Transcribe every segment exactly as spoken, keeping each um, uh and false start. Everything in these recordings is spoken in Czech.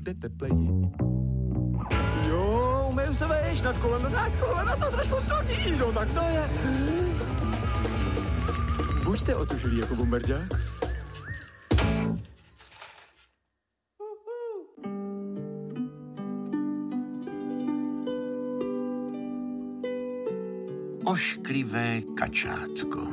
bude tepleji. Jo, umím se vejš nad kolem, nad kolem, na to trošku studí, no tak to je. Buďte otužilí jako bombardák. Ošklivé kačátko.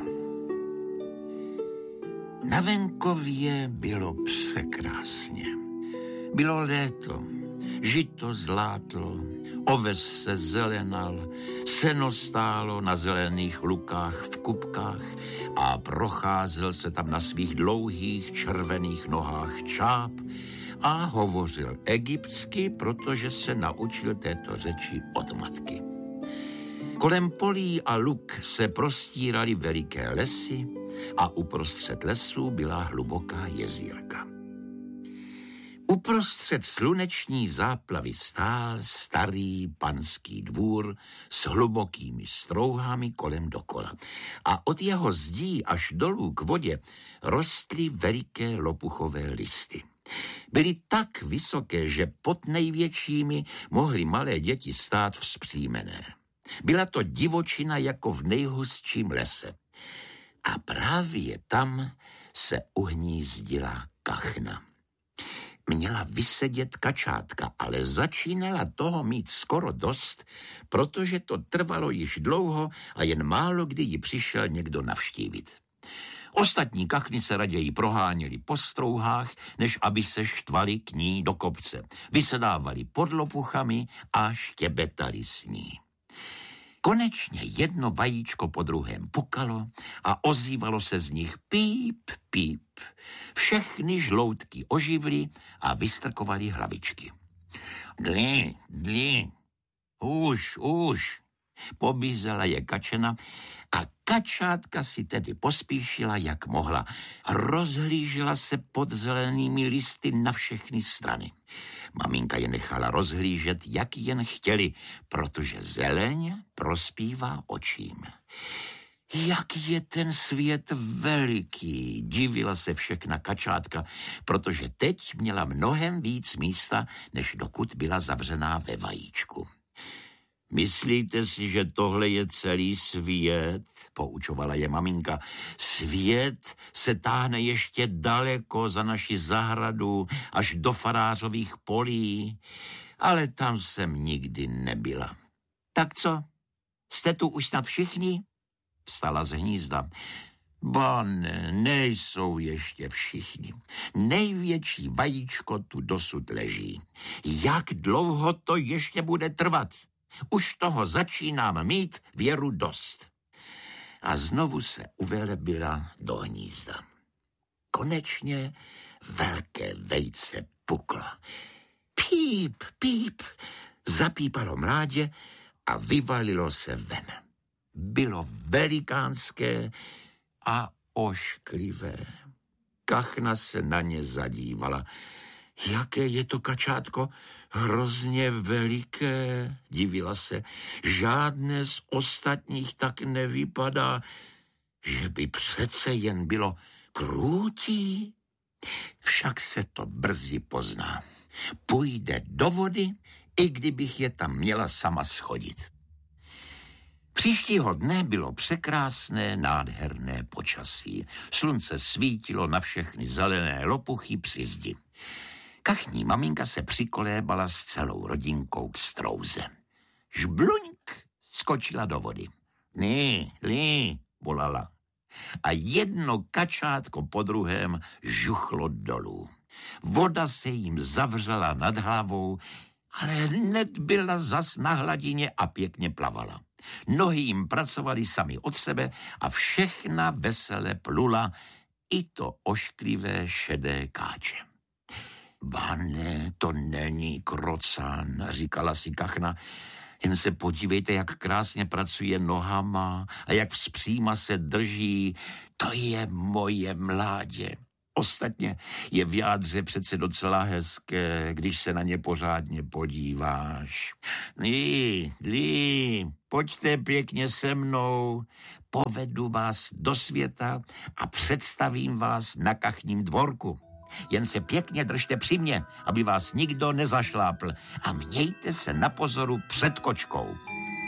Na venkově bylo překrásně. Bylo léto, žito zlátlo, oves se zelenal, seno stálo na zelených lukách v kupkách a procházel se tam na svých dlouhých červených nohách čáp a hovořil egyptsky, protože se naučil této řeči od matky. Kolem polí a luk se prostíraly veliké lesy a uprostřed lesů byla hluboká jezírka. Uprostřed sluneční záplavy stál starý panský dvůr s hlubokými strouhami kolem dokola a od jeho zdí až dolů k vodě rostly veliké lopuchové listy. Byly tak vysoké, že pod největšími mohly malé děti stát vzpřímené. Byla to divočina jako v nejhustším lese. A právě tam se uhnízdila kachna. Měla vysedět kačátka, ale začínala toho mít skoro dost, protože to trvalo již dlouho a jen málo kdy ji přišel někdo navštívit. Ostatní kachny se raději proháněli po strouhách, než aby se štvali k ní do kopce. Vysedávali pod lopuchami a štěbetali s ní. Konečně jedno vajíčko po druhém pukalo a ozývalo se z nich píp, píp. Všechny žloutky oživly a vystrkovaly hlavičky. Dli, dli, už, už, pobízela je kačena a kačátka si tedy pospíšila, jak mohla. Rozhlížela se pod zelenými listy na všechny strany. Maminka je nechala rozhlížet, jak jen chtěli, protože zeleň prospívá očím. Jak je ten svět veliký, divila se všechna kačátka, protože teď měla mnohem víc místa, než dokud byla zavřená ve vajíčku. Myslíte si, že tohle je celý svět? Poučovala je maminka. Svět se táhne ještě daleko za naši zahradu, až do farářových polí, ale tam jsem nikdy nebyla. Tak co? Jste tu už snad všichni? Vstala z hnízda. Ba ne, nejsou ještě všichni. Největší vajíčko tu dosud leží. Jak dlouho to ještě bude trvat? Už toho začínám mít věru dost. A znovu se uvelebila do hnízda. Konečně velké vejce puklo. Píp, píp, zapípalo mládě a vyvalilo se ven. Bylo velikánské a ošklivé. Kachna se na ně zadívala. Jaké je to kačátko? Hrozně veliké, divila se. Žádné z ostatních tak nevypadá, že by přece jen bylo krůtí. Však se to brzy pozná. Půjde do vody, i kdybych je tam měla sama schodit. Příštího dne bylo překrásné, nádherné počasí. Slunce svítilo na všechny zelené lopuchy při zdi. Kachní maminka se přikolébala s celou rodinkou k strouze. Žbluňk skočila do vody. Ní, ní, volala. A jedno kačátko po druhém žuchlo dolů. Voda se jim zavřela nad hlavou, ale hned byla zas na hladině a pěkně plavala. Nohy jim pracovaly sami od sebe a všechna vesele plula, i to ošklivé šedé káče. Ba ne, to není krocan, říkala si kachna. Jen se podívejte, jak krásně pracuje nohama a jak vzpříma se drží. To je moje mládě. Ostatně je v jádře přece docela hezké, když se na ně pořádně podíváš. Lí, lí, pojďte pěkně se mnou, povedu vás do světa a představím vás na kachním dvorku. Jen se pěkně držte při mně, aby vás nikdo nezašlápl. A mějte se na pozoru před kočkou.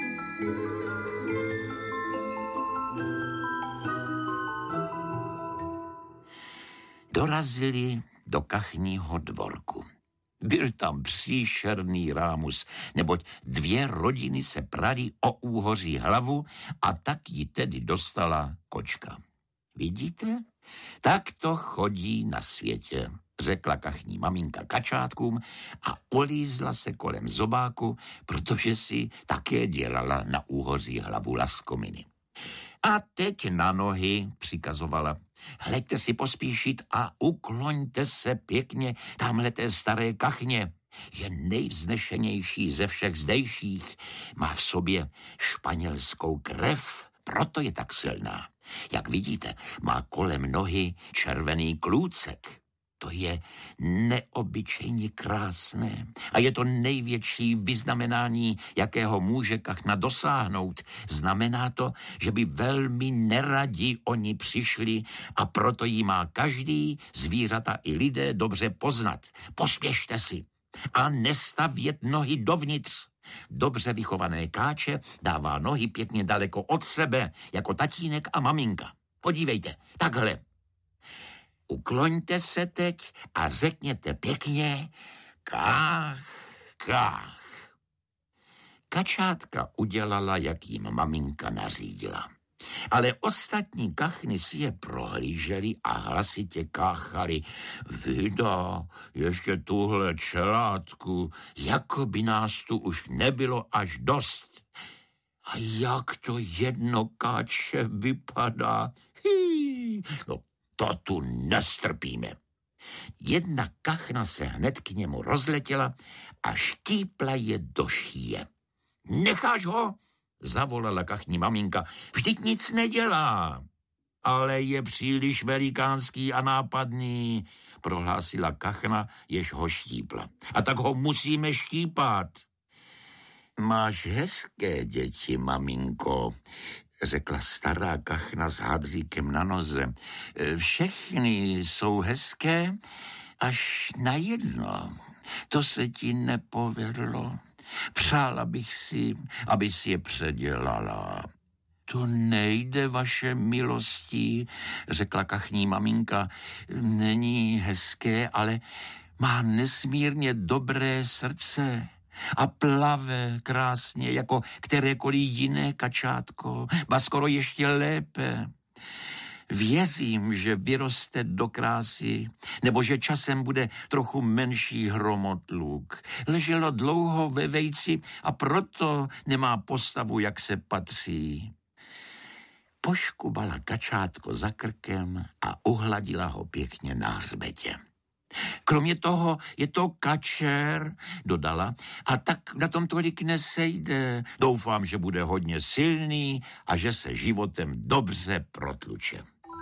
Dorazili do kachního dvorku. Byl tam příšerný rámus, neboť dvě rodiny se prali o úhoří hlavu a tak ji tedy dostala kočka. Vidíte? Tak to chodí na světě, řekla kachní maminka kačátkům a olízla se kolem zobáku, protože si také dělala na úhoří hlavu laskominy. A teď na nohy, přikazovala. Hleďte si pospíšit a ukloňte se pěkně tamhleté staré kachně. Je nejvznešenější ze všech zdejších. Má v sobě španělskou krev, proto je tak silná. Jak vidíte, má kolem nohy červený klůcek. To je neobyčejně krásné a je to největší vyznamenání, jakého může kachna dosáhnout. Znamená to, že by velmi neradi oni přišli a proto jí má každý, zvířata i lidé, dobře poznat. Pospěšte si a nestavět nohy dovnitř. Dobře vychované káče dává nohy pěkně daleko od sebe, jako tatínek a maminka. Podívejte, takhle. Ukloňte se teď a řekněte pěkně kách, kách. Kačátka udělala, jak jim maminka nařídila. Ale ostatní kachny si je prohlíželi a hlasitě káchali. Vida, ještě tuhle čelátku, jako by nás tu už nebylo až dost. A jak to jedno káče vypadá? Hý, no, to tu nestrpíme. Jedna kachna se hned k němu rozletěla a štípla je do šíje. Necháš ho? Zavolala kachní maminka. Vždyť nic nedělá. Ale je příliš velikánský a nápadný, prohlásila kachna, jež ho štípla. A tak ho musíme štípat. Máš hezké děti, maminko, řekla stará kachna s hadříkem na noze. Všechny jsou hezké, až na jedno. To se ti nepovedlo. Přála bych si, aby si je předělala. To nejde, vaše milostí, řekla kachní maminka. Není hezké, ale má nesmírně dobré srdce. A plave krásně, jako kterékoliv jiné kačátko, ba skoro ještě lépe. Věřím, že vyroste do krásy, nebo že časem bude trochu menší hromotluk. Leželo dlouho ve vejci a proto nemá postavu, jak se patří. Poškubala kačátko za krkem a uhladila ho pěkně na hřbetě. Kromě toho je to kačer, dodala, a tak na tom tolik nesejde. Doufám, že bude hodně silný a že se životem dobře protluče.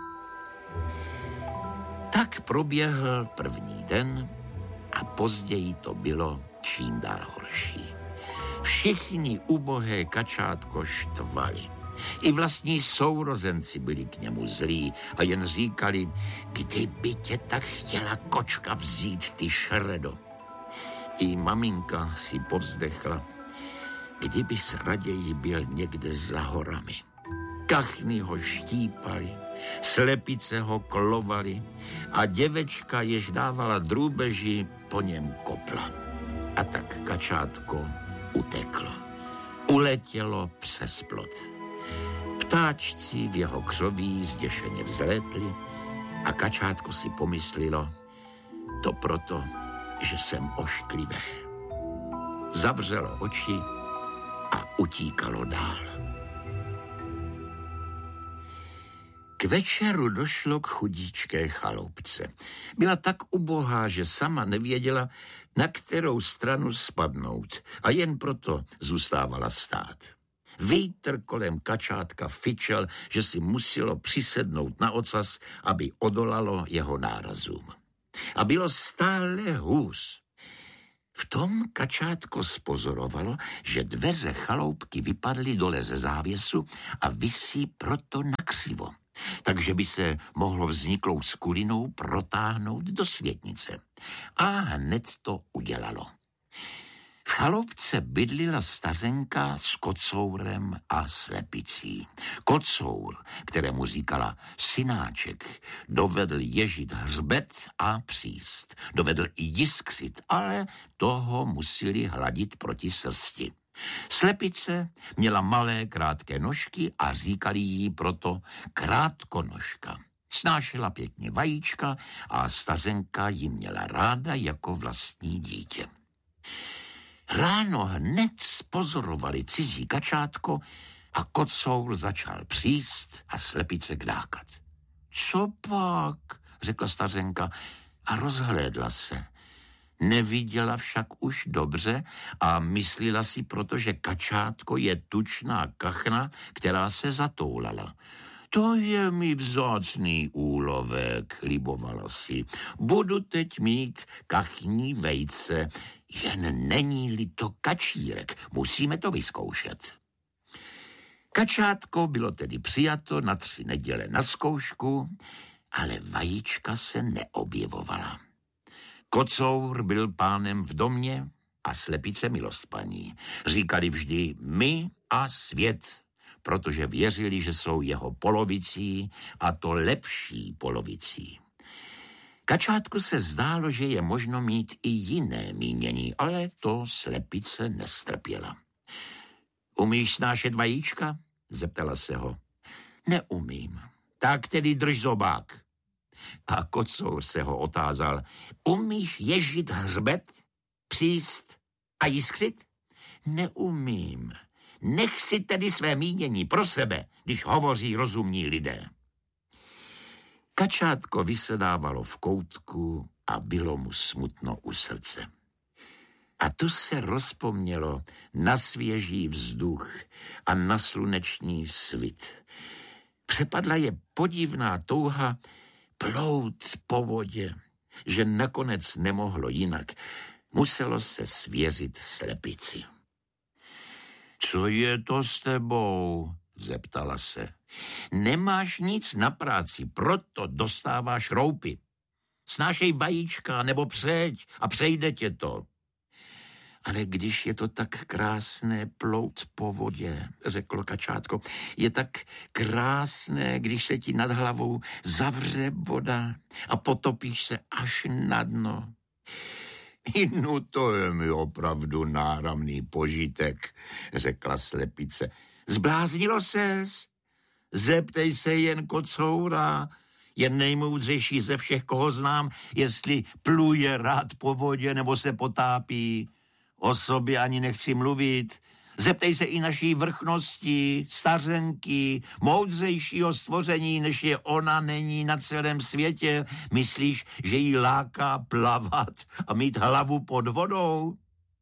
Tak proběhl první den a později to bylo čím dál horší. Všichni ubohé kačátko štvali. I vlastní sourozenci byli k němu zlí a jen říkali, kdyby tě tak chtěla kočka vzít, ty šredo. I maminka si povzdechla, kdyby se raději byl někde za horami. Kachny ho štípali, slepice ho klovali a děvečka, jež dávala drůbeži, po něm kopla. A tak kačátko uteklo. Uletělo přes plot. Ptáčci v jeho křoví zděšeně vzlétli a kačátko si pomyslilo, to proto, že jsem ošklivé. Zavřelo oči a utíkalo dál. K večeru došlo k chudíčké chaloupce. Byla tak ubohá, že sama nevěděla, na kterou stranu spadnout a jen proto zůstávala stát. Vítr kolem kačátka fičel, že si muselo přisednout na ocas, aby odolalo jeho nárazům. A bylo stále hůř. V tom kačátko spozorovalo, že dveře chaloupky vypadly dole ze závěsu a visí proto nakřivo. takže by se mohlo vzniklou skulinou protáhnout do světnice. A hned to udělalo. V chalupce bydlila stařenka s kocourem a slepicí. Kocour, kterému říkala synáček, dovedl ježit hřbet a příst. Dovedl i jiskřit, ale toho museli hladit proti srsti. Slepice měla malé krátké nožky a říkali jí proto krátkonožka. Snášela pěkně vajíčka a stařenka ji měla ráda jako vlastní dítě. Ráno hned spozorovali cizí kačátko a kocour začal příst a slepice kdákat. Co pak, řekla stařenka a rozhlédla se. Neviděla však už dobře a myslela si proto, že kačátko je tučná kachna, která se zatoulala. To je mi vzácný úlovek, libovala si. Budu teď mít kachní vejce, jen není-li to kačírek, musíme to vyzkoušet. Kačátko bylo tedy přijato na tři neděle na zkoušku, ale vajíčka se neobjevovala. Kocour byl pánem v domě a slepice milostpaní. Říkali vždy my a svět, protože věřili, že jsou jeho polovicí a to lepší polovicí. Kačátku se zdálo, že je možno mít i jiné mínění, ale to slepice nestrpěla. Umíš snášet vajíčka? Zeptala se ho. Neumím. Tak tedy drž zobák. A kocour se ho otázal. Umíš ježit hřbet, příst a jiskřit? Neumím. Nech si tedy své mínění pro sebe, když hovoří rozumní lidé. Kačátko vysedávalo v koutku a bylo mu smutno u srdce. A tu se rozpomnělo na svěží vzduch a na sluneční svit. Přepadla je podivná touha plout po vodě, že nakonec nemohlo jinak. Muselo se svěřit slepici. Co je to s tebou? Zeptala se. Nemáš nic na práci, proto dostáváš roupy. Snášej vajíčka nebo přejď a přejde tě to. Ale když je to tak krásné plout po vodě, řeklo kačátko, je tak krásné, když se ti nad hlavou zavře voda a potopíš se až na dno. No to je mi opravdu náramný požitek, řekla slepice. Zbláznilo ses? Zeptej se jen kocoura, je nejmoudřejší ze všech, koho znám, jestli pluje rád po vodě nebo se potápí. O sobě ani nechci mluvit. Zeptej se i naší vrchnosti, stařenky, moudřejšího stvoření, než je ona, není na celém světě. Myslíš, že jí láká plavat a mít hlavu pod vodou?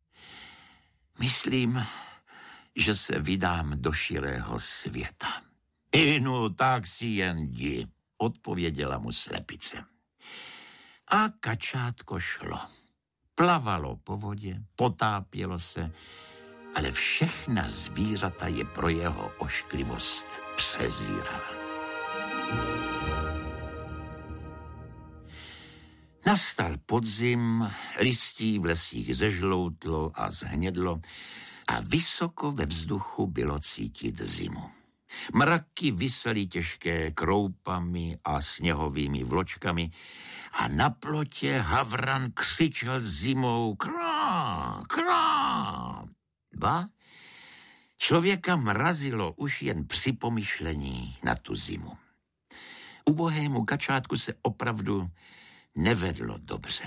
Myslím, že se vydám do širého světa. Inu, tak si jen jdi, odpověděla mu slepice. A kačátko šlo. Plavalo po vodě, potápělo se, ale všechna zvířata je pro jeho ošklivost přezírala. Nastal podzim, listí v lesích zežloutlo a zhnědlo a vysoko ve vzduchu bylo cítit zimu. Mraky visely těžké kroupami a sněhovými vločkami a na plotě havran křičel zimou krá, krá. Ba, člověka mrazilo už jen při pomyšlení na tu zimu. Ubohému kačátku se opravdu nevedlo dobře.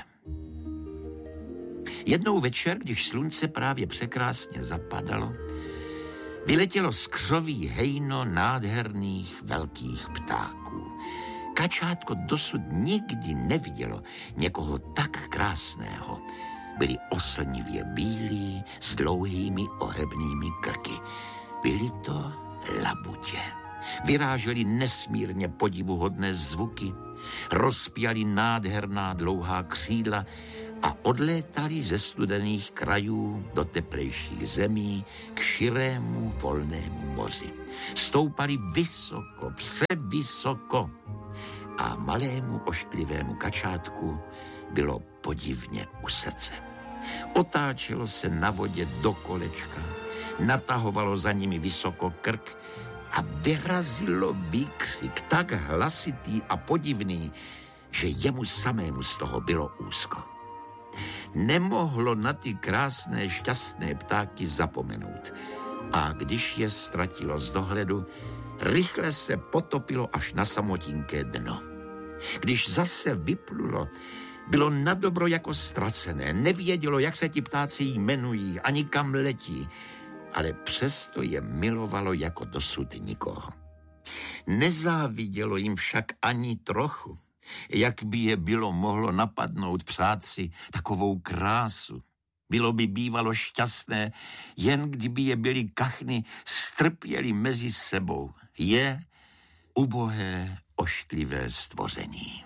Jednou večer, když slunce právě překrásně zapadalo, vyletělo z křoví hejno nádherných velkých ptáků. Kačátko dosud nikdy nevidělo někoho tak krásného. Byli oslnivě bílí s dlouhými ohebnými krky. Byli to labutě. Vyráželi nesmírně podivuhodné zvuky rozpěli nádherná dlouhá křídla a odlétali ze studených krajů do teplejších zemí k širému volnému moři. Stoupali vysoko, převysoko a malému ošklivému kačátku bylo podivně u srdce. Otáčelo se na vodě do kolečka, natahovalo za nimi vysoko krk a vyrazilo výkřik tak hlasitý a podivný, že jemu samému z toho bylo úzko. Nemohlo na ty krásné, šťastné ptáky zapomenout a když je ztratilo z dohledu, rychle se potopilo až na samotinké dno. Když zase vyplulo, bylo nadobro jako ztracené, nevědělo, jak se ti ptáci jmenují, ani kam letí, ale přesto je milovalo jako dosud nikoho. Nezávidělo jim však ani trochu, jak by je bylo mohlo napadnout přát si takovou krásu. Bylo by bývalo šťastné, jen kdyby je byli kachny strpěli mezi sebou. Je ubohé, ošklivé stvoření.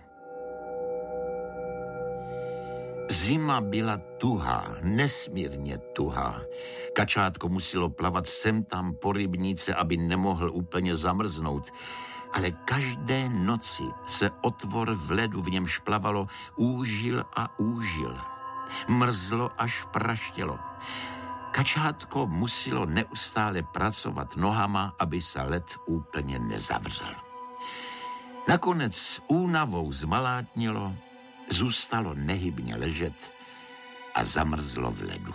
Zima byla tuhá, nesmírně tuhá. Kačátko muselo plavat sem tam po rybníce, aby nemohl úplně zamrznout. Ale každé noci se otvor v ledu, v němž plavalo, úžil a úžil. Mrzlo až praštělo. Kačátko muselo neustále pracovat nohama, aby se led úplně nezavřel. Nakonec únavou zmalátnilo, zůstalo nehybně ležet a zamrzlo v ledu.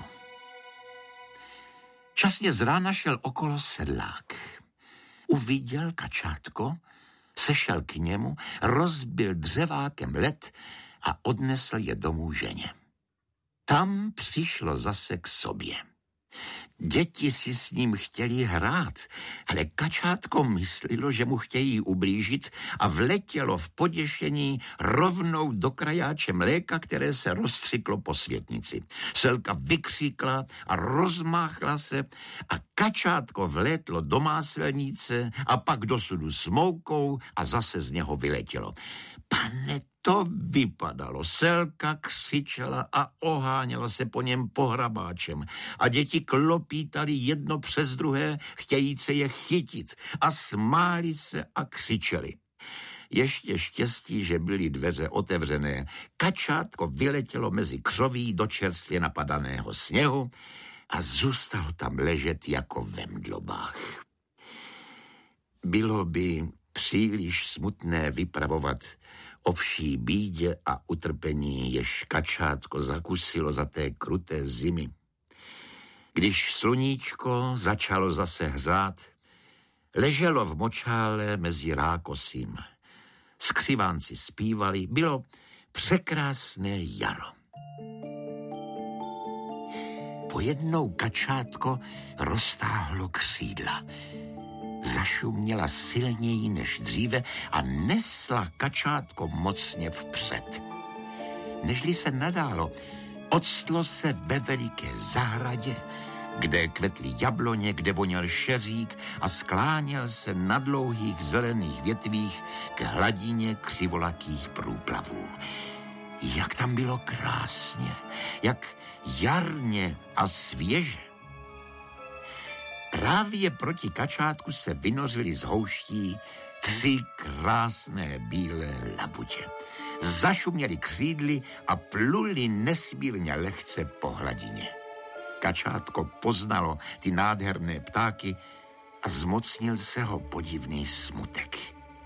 Časně z rána šel okolo sedlák. Uviděl kačátko, sešel k němu, rozbil dřevákem led a odnesl je domů ženě. Tam přišlo zase k sobě. Děti si s ním chtěli hrát, ale kačátko myslilo, že mu chtějí ublížit a vletělo v poděšení rovnou do krajáče mléka, které se rozstřiklo po světnici. Selka vykřikla a rozmáchla se a kačátko vlétlo do máselnice a pak do sudu s moukou a zase z něho vyletělo. Pane, to vypadalo. Selka křičela a oháněla se po něm pohrabáčem a děti klopítali jedno přes druhé, chtějíce je chytit a smáli se a křičeli. Ještě štěstí, že byly dveře otevřené. Kačátko vyletělo mezi křoví do čerstvě napadaného sněhu a zůstalo tam ležet jako ve mdlobách. Bylo by příliš smutné vypravovat o vší bídě a utrpení, jež kačátko zakusilo za té kruté zimy. Když sluníčko začalo zase hřát, leželo v močále mezi rákosím. Skřivánci zpívali, bylo překrásné jaro. Pojednou kačátko roztáhlo křídla. Zašuměla silněji než dříve a nesla kačátko mocně vpřed. Nežli se nadálo, octlo se ve veliké zahradě, kde kvetly jabloně, kde voněl šeřík a skláněl se na dlouhých zelených větvích k hladině křivolakých průplavů. Jak tam bylo krásně, jak jarně a svěže. Právě proti kačátku se vynořili z houští tři krásné bílé labutě. Zašuměli křídly a pluli nesmírně lehce po hladině. Kačátko poznalo ty nádherné ptáky a zmocnil se ho podivný smutek.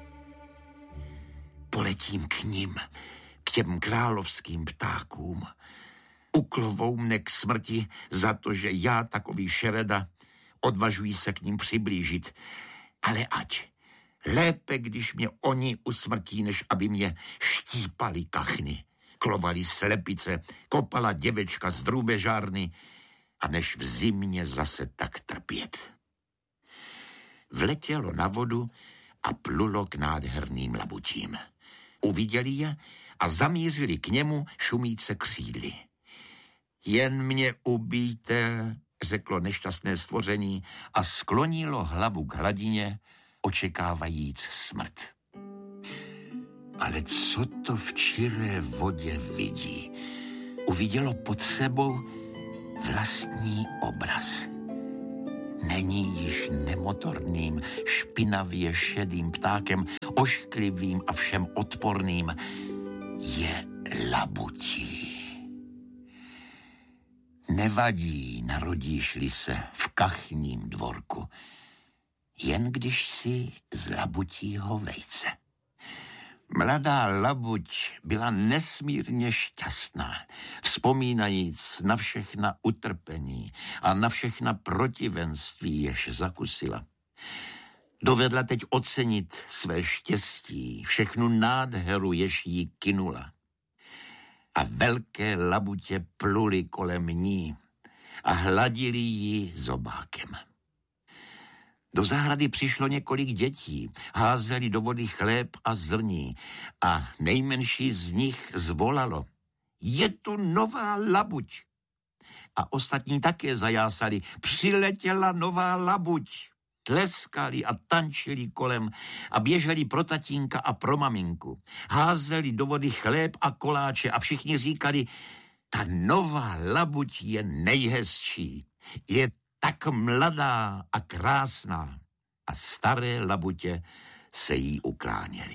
Poletím k nim, k těm královským ptákům. Uklovou mne k smrti za to, že já takový šereda odvažují se k ním přiblížit, ale ať. Lépe, když mě oni usmrtí, než aby mě štípali kachny, klovali slepice, kopala děvečka z drůbežárny a než v zimě zase tak trpět. Vletělo na vodu a plulo k nádherným labutím. Uviděli je a zamířili k němu šumíce křídly. Jen mě ubijte, řeklo nešťastné stvoření a sklonilo hlavu k hladině, očekávajíc smrt. Ale co to v čiré vodě vidí? Uvidělo pod sebou vlastní obraz. Není již nemotorným, špinavě šedým ptákem, ošklivým a všem odporným. Je labutí. Nevadí, narodíš-li se v kachním dvorku, jen když si z labutího vejce. Mladá labuť byla nesmírně šťastná, vzpomínajíc na všechna utrpení a na všechna protivenství, jež zakusila. Dovedla teď ocenit své štěstí, všechnu nádheru, jež jí kynula. A velké labutě pluly kolem ní a hladili ji zobákem. Do zahrady přišlo několik dětí, házeli do vody chléb a zrní a nejmenší z nich zvolalo: je tu nová labuť. A ostatní také zajásali: přiletěla nová labuť. Tleskali a tančili kolem a běželi pro tatínka a pro maminku. Házeli do vody chléb a koláče a všichni říkali: ta nová labuť je nejhezčí. Je tak mladá a krásná. A staré labutě se jí ukláněly.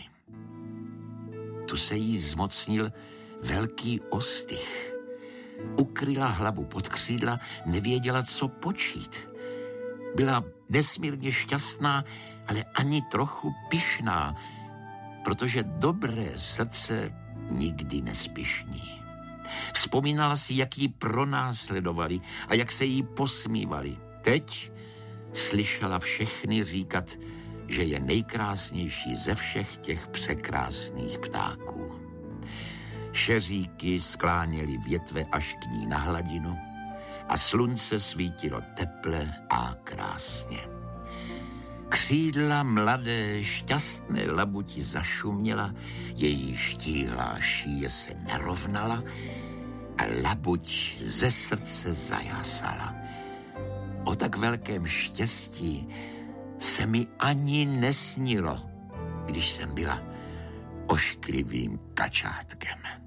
Tu se jí zmocnil velký ostych. Ukryla hlavu pod křídla, nevěděla, co počít. Byla nesmírně šťastná, ale ani trochu pyšná, protože dobré srdce nikdy nespyšní. Vzpomínala si, jak ji pronásledovali a jak se jí posmívali. Teď slyšela všechny říkat, že je nejkrásnější ze všech těch překrásných ptáků. Šeříky skláněly větve až k ní na hladinu a slunce svítilo teple a krásně. Křídla mladé, šťastné labuti zašuměla, její štíhlá šíje se narovnala a labuť ze srdce zajásala. O tak velkém štěstí se mi ani nesnilo, když jsem byla ošklivým kačátkem.